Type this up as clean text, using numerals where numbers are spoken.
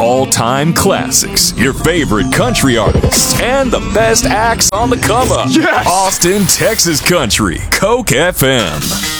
all-time classics, your favorite country artists, and the best acts on the come up. Yes! Austin, Texas Country, Coke FM.